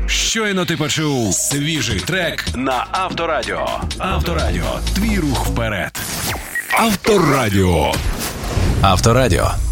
Щойно ти почув свіжий трек на Авторадіо. Авторадіо. Твій рух вперед. Авторадіо. Авторадіо.